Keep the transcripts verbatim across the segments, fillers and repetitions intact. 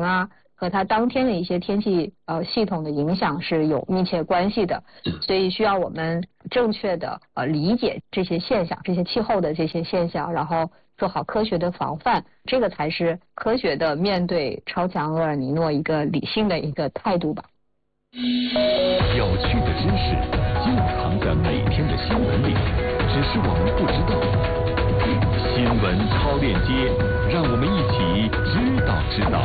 啊，和它当天的一些天气呃系统的影响是有密切关系的，所以需要我们正确的呃理解这些现象，这些气候的这些现象，然后做好科学的防范，这个才是科学的面对超强厄尔尼诺一个理性的一个态度吧。 有趣的知识就藏在每天的新闻里，只是我们不知道。新闻超链接，让我们一起知道知道。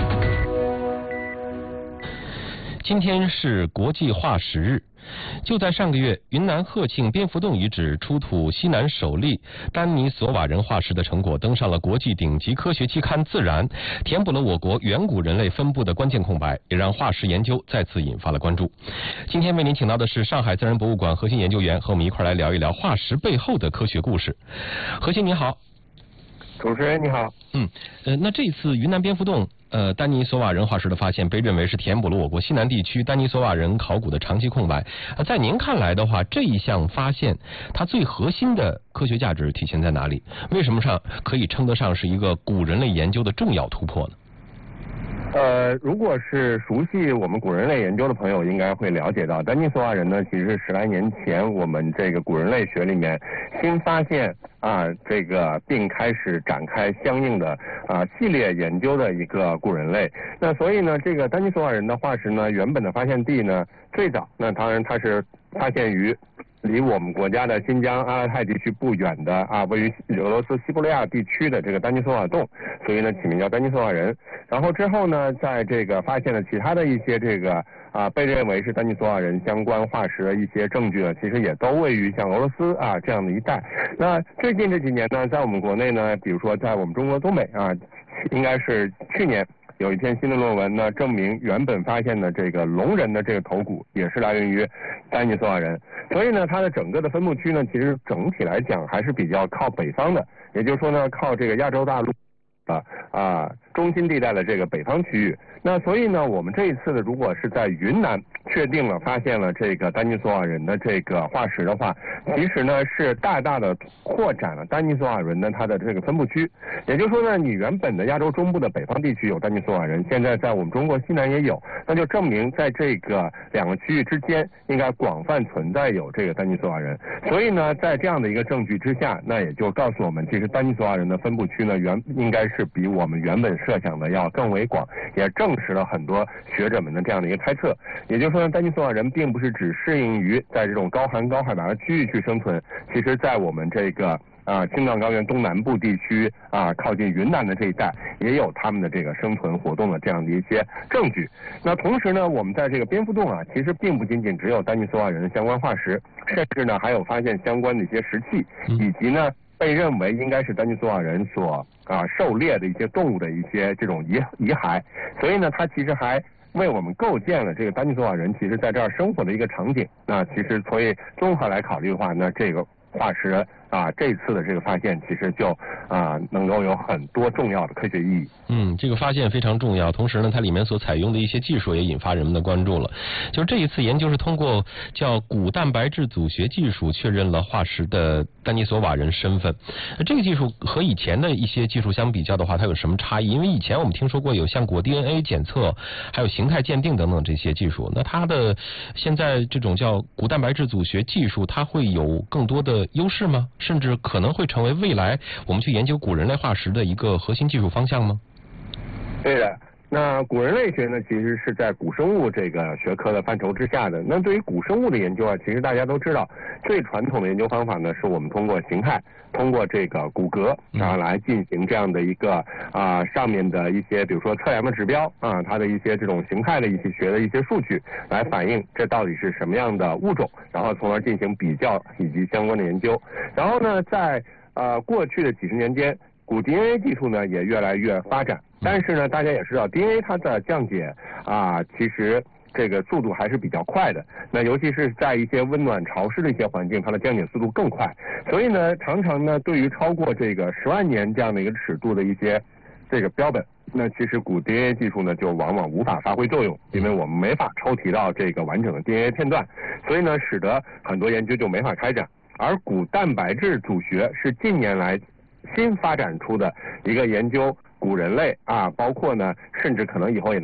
今天是国际化石日。就在上个月，云南鹤庆蝙蝠洞遗址出土西南首例丹尼索瓦人化石的成果登上了国际顶级科学期刊《自然》，填补了我国远古人类分布的关键空白，也让化石研究再次引发了关注。今天为您请到的是上海自然博物馆核心研究员，和我们一块来聊一聊化石背后的科学故事。核心你好。 主持人你好。 嗯，呃，那这次云南蝙蝠洞呃，丹尼索瓦人化石的发现被认为是填补了我国西南地区丹尼索瓦人考古的长期空白。呃，在您看来的话，这一项发现它最核心的科学价值体现在哪里？为什么上可以称得上是一个古人类研究的重要突破呢？ 呃，如果是熟悉我们古人类研究的朋友，应该会了解到，丹尼索瓦人呢，其实是十来年前我们这个古人类学里面新发现啊，这个并开始展开相应的啊系列研究的一个古人类。那所以呢，这个丹尼索瓦人的化石呢，原本的发现地呢，最早那当然它是发现于离我们国家的新疆阿勒泰地区不远的啊，位于俄罗斯西伯利亚地区的这个丹尼索瓦洞，所以呢起名叫丹尼索瓦人。然后之后呢，在这个发现了其他的一些这个啊被认为是丹尼索瓦人相关化石的一些证据呢，其实也都位于像俄罗斯啊这样的一带。那最近这几年呢，在我们国内呢，比如说在我们中国东北啊，应该是去年有一篇新的论文呢，证明原本发现的这个龙人的这个头骨也是来源于丹尼索瓦人。所以呢，它的整个的分布区呢，其实整体来讲还是比较靠北方的，也就是说呢，靠这个亚洲大陆啊啊中心地带的这个北方区域。那所以呢，我们这一次呢，如果是在云南确定了发现了这个丹尼索瓦人的这个化石的话，其实呢是大大的扩展了丹尼索瓦人的它的这个分布区。也就是说呢，你原本的亚洲中部的北方地区有丹尼索瓦人，现在在我们中国西南也有，那就证明在这个两个区域之间应该广泛存在有这个丹尼索瓦人。所以呢，在这样的一个证据之下，那也就告诉我们，其实丹尼索瓦人的分布区呢，原应该是比我们原本设想的要更为广，也证实了很多学者们的这样的一个猜测。也就是说呢，丹尼索瓦人并不是只适应于在这种高寒高海拔的区域去生存，其实在我们这个啊青藏高原东南部地区啊靠近云南的这一带也有他们的这个生存活动的这样的一些证据。那同时呢，我们在这个蝙蝠洞啊，其实并不仅仅只有丹尼索瓦人的相关化石，甚至呢还有发现相关的一些石器，以及呢被认为应该是丹尼索瓦人所啊狩猎的一些动物的一些这种遗遗骸。所以呢，它其实还为我们构建了这个丹尼索瓦人其实在这儿生活的一个场景。那其实所以综合来考虑的话，那这个化石啊这次的这个发现其实就啊能够有很多重要的科学意义。 嗯，这个发现非常重要，同时呢，它里面所采用的一些技术也引发人们的关注了。就是这一次研究是通过叫骨蛋白质组学技术确认了化石的丹尼索瓦人身份。这个技术和以前的一些技术相比较的话，它有什么差异？因为以前我们听说过有像果 D N A 检测，还有形态鉴定等等这些技术。那它的现在这种叫骨蛋白质组学技术，它会有更多的优势吗？甚至可能会成为未来我们去研究古人类化石的一个核心技术方向吗？ 对的。那古人类学呢，其实是在古生物这个学科的范畴之下的。那对于古生物的研究啊，其实大家都知道，最传统的研究方法呢，是我们通过形态，通过这个骨骼啊来进行这样的一个啊上面的一些，比如说测量的指标啊，它的一些这种形态的一些学的一些数据，来反映这到底是什么样的物种，然后从而进行比较以及相关的研究。然后呢，在呃过去的几十年间，古 D N A 技术呢也越来越发展。但是呢，大家也知道 D N A 它的降解啊，其实这个速度还是比较快的。那尤其是在一些温暖潮湿的一些环境，它的降解速度更快。所以呢，常常呢，对于超过这个十万年这样的一个尺度的一些这个标本，那其实古 D N A 技术呢就往往无法发挥作用，因为我们没法抽提到这个完整的 D N A 片段，所以呢，使得很多研究就没法开展。而骨蛋白质组学是近年来新发展出的一个研究古人类啊，包括呢，甚至可能以后也能